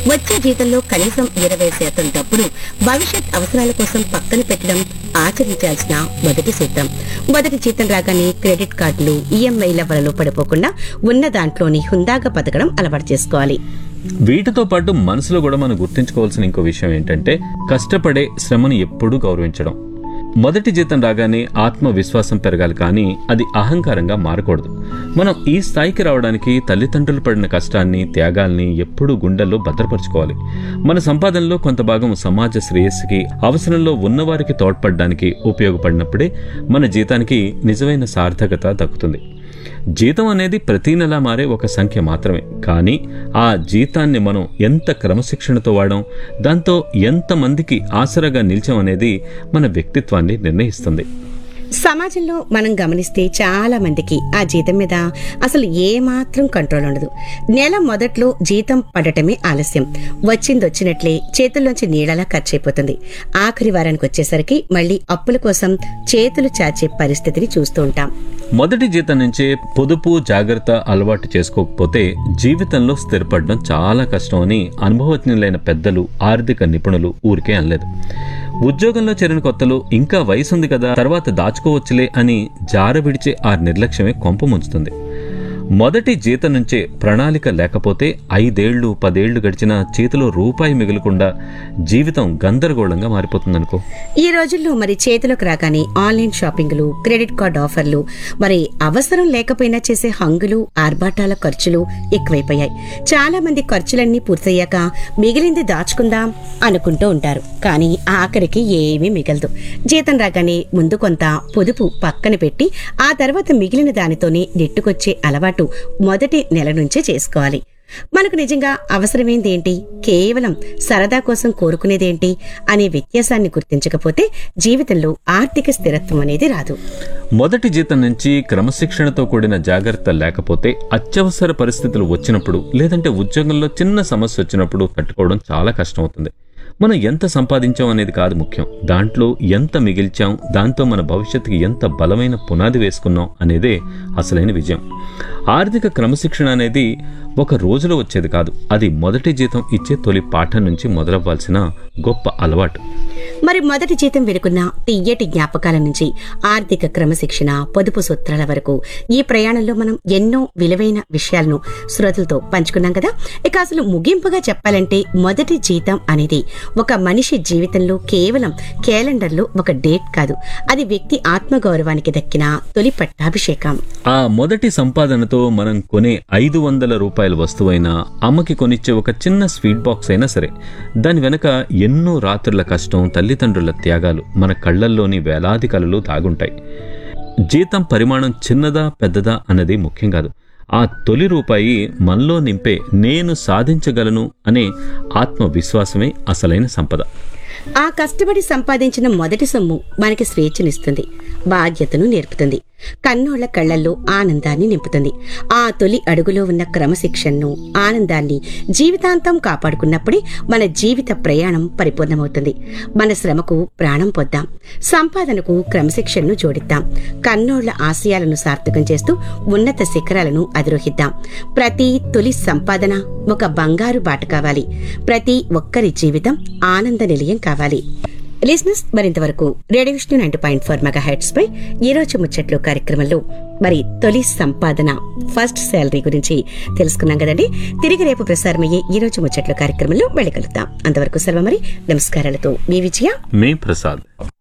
వచ్చే జీతంలో కనీసం 20% డబ్బును భవిష్యత్ అవసరాల కోసం పక్కన పెట్టడం ఆచరించాల్సిన మొదటి సూత్రం. మొదటి జీతం రాగానే క్రెడిట్ కార్డులు, ఈఎంఐల వలలో పడిపోకుండా ఉన్న దాంట్లోని హుందాగా బతకడం అలవాటు చేసుకోవాలి. వీటితో పాటు మనసులో కూడా మనం గుర్తుంచుకోవాల్సిన ఇంకో విషయం ఏంటంటే, కష్టపడే శ్రమను ఎప్పుడూ గౌరవించడం. మొదటి జీతం రాగానే ఆత్మవిశ్వాసం పెరగాలి, కానీ అది అహంకారంగా మారకూడదు. మనం ఈ స్థాయికి రావడానికి తల్లిదండ్రులు పడిన కష్టాన్ని, త్యాగాల్ని ఎప్పుడూ గుండెల్లో భద్రపరచుకోవాలి. మన సంపాదనలో కొంత భాగం సమాజ శ్రేయస్సుకి, అవసరంలో ఉన్నవారికి తోడ్పడడానికి ఉపయోగపడినప్పుడే మన జీతానికి నిజమైన సార్థకత దక్కుతుంది. జీతం అనేది ప్రతి నెలా మారే ఒక సంఖ్య మాత్రమే, కానీ ఆ జీతాన్ని మనం ఎంత క్రమశిక్షణతో వాడాం, దాంతో ఎంతమందికి ఆసరాగా నిలిచాం అనేది మన వ్యక్తిత్వాన్ని నిర్ణయిస్తుంది. సమాజంలో మనం గమనిస్తే చాలా మందికి ఆ జీతం మీద అసలు ఏమాత్రం కంట్రోల్ ఉండదు. నెల మొదట్లో జీతం పడటమే ఆలస్యం, వచ్చినట్లే చేతుల్లోంచి నీడలా ఖర్చయిపోతుంది. ఆఖరి వారానికి వచ్చేసరికి మళ్లీ అప్పుల కోసం చేతులు చాచే పరిస్థితిని చూస్తూ ఉంటాం. మొదటి జీతం నుంచే పొదుపు, జాగ్రత్త అలవాటు చేసుకోకపోతే జీవితంలో స్థిరపడడం చాలా కష్టం అని అనుభవజ్ఞులైన పెద్దలు, ఆర్థిక నిపుణులు ఊరికే అనలేదు. ఉద్యోగంలో చేరిన కొత్తలో ఇంకా వయసుంది కదా, తర్వాత దాచుకోవచ్చులే అని జారవిడిచే ఆ నిర్లక్ష్యమే కొంప ముంచుతుంది. మొదటి జీతం నుంచే ప్రణాళిక లేకపోతే 5 ఏళ్లు 10 ఏళ్లు గడిచినా చేతిలో రూపాయి మిగలకుండా జీవితం గందరగోళంగా మారిపోతుందనుకో. ఈ రోజుల్లో మరి చేతిలోకి రాగానే ఆన్లైన్ షాపింగ్లు, క్రెడిట్ కార్డు ఆఫర్లు, మరి అవసరం లేకపోయినా చేసే హంగులు, ఆర్భాటాల ఖర్చులు ఎక్కువైపోయాయి. చాలా మంది ఖర్చులన్నీ పూర్తయ్యాక మిగిలింది దాచుకుందాం అనుకుంటూ ఉంటారు, కానీ ఆఖరికి ఏమీ మిగలదు. జీతం రాగానే ముందు కొంత పొదుపు పక్కన పెట్టి ఆ తర్వాత మిగిలిన దానితోనే నెట్టుకొచ్చే అలవాటు మొదటి నెల నుంచే చేసుకోవాలి. మనకు నిజంగా అవసరమైందేంటి, కేవలం సరదా కోసం కోరుకునేదేంటి అనే వ్యత్యాసాన్ని గుర్తించకపోతే జీవితంలో ఆర్థిక స్థిరత్వం అనేది రాదు. మొదటి జీతం నుంచి క్రమశిక్షణతో కూడిన జాగ్రత్త లేకపోతే అత్యవసర పరిస్థితులు వచ్చినప్పుడు, లేదంటే ఉద్యోగంలో చిన్న సమస్య వచ్చినప్పుడు తట్టుకోవడం చాలా కష్టమవుతుంది. మనం ఎంత సంపాదించాం అనేది కాదు ముఖ్యం, దాంట్లో ఎంత మిగిల్చాం, దాంతో మన భవిష్యత్తుకి ఎంత బలమైన పునాది వేసుకున్నాం అనేదే అసలైన విజయం. ఆర్థిక క్రమశిక్షణ అనేది ఒక రోజులో వచ్చేది కాదు, అది మొదటి జీతం ఇచ్చే తొలి పాఠం నుంచి మొదలవ్వాల్సిన గొప్ప అలవాటు. మరి మొదటి జీతం వెనుకున్న తియ్యటి జ్ఞాపకాల నుంచి ఆర్థిక క్రమశిక్షణ, పొదుపు సూత్రాల వరకు ఈ ప్రయాణంలో మనం ఎన్నో విలువైన విషయాలను శ్రోతలతో పంచుకున్నాం కదా. ఇక అసలు ముగింపుగా చెప్పాలంటే మొదటి జీతం అనేది ఒక మనిషి జీవితంలో కేవలం క్యాలెండర్లో ఒక డేట్ కాదు, అది వ్యక్తి ఆత్మగౌరవానికి దక్కిన తొలి పట్టాభిషేకం. ఆ మొదటి సంపాదనతో మనం కొనే 500 రూపాయల వస్తువైనా, అమ్మకి కొనిచ్చే ఒక చిన్న స్వీట్ బాక్స్ అయినా సరే, దాని వెనక ఎన్నో రాత్రుల కష్టం, తల్లిదండ్రుల త్యాగాలు, మన కళ్లల్లోని వేలాది కలలు దాగుంటాయి. జీతం పరిమాణం చిన్నదా పెద్దదా అన్నది ముఖ్యం కాదు, ఆ తొలి రూపాయి మనలో నింపే నేను సాధించగలను అనే ఆత్మవిశ్వాసమే అసలైన సంపద. ఆ కష్టపడి సంపాదించిన మొదటి సొమ్ము మనకి స్వేచ్ఛనిస్తుంది, బాధ్యతను నేర్పుతుంది, కన్నోళ్ల కళ్లల్లో ఆనందాన్ని నింపుతుంది. ఆ తొలి అడుగులో ఉన్న క్రమశిక్షణను, ఆనందాన్ని జీవితాంతం కాపాడుకున్నప్పుడే మన జీవిత ప్రయాణం పరిపూర్ణమవుతుంది. మన శ్రమకు ప్రాణం పొద్దాం, సంపాదనకు క్రమశిక్షణను జోడిద్దాం, కన్నోళ్ల ఆశయాలను సార్థకం చేస్తూ ఉన్నత శిఖరాలను అధిరోహిద్దాం. ప్రతి తొలి సంపాదన ఒక బంగారు బాట కావాలి, ప్రతి ఒక్కరి జీవితం ఆనంద నిలయం కావాలి. లిసనర్స్, మరింతవరకు రేడియో విష్ణు 90.4 మెగాహెర్ట్జ్ పై ఈ రోజు ముచ్చట్లు కార్యక్రమంలో మరి తొలి సంపాదన, ఫస్ట్ శాలరీ గురించి తెలుసుకున్నాం కదండి. తిరిగి రేపు ప్రసారమయ్యే ఈ రోజు ముచ్చట్లు కార్యక్రమంలో మళ్ళీ కలుద్దాం. అంతవరకు సెలవు, మరి నమస్కారాలతో మీ విజయ, మీ ప్రసాద్.